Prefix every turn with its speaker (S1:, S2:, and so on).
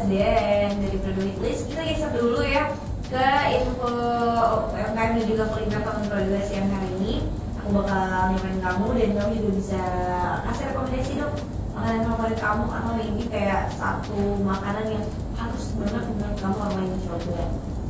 S1: dan dari Produit List kita geser dulu ya ke info UMKM dan juga kuliner tahun Produit yang hari ini. Aku bakal nyamain kamu dan kamu juga bisa kasih rekomendasi dong makanan favorit kamu atau ini kayak satu makanan yang harus banget menurut kamu orang yang coba.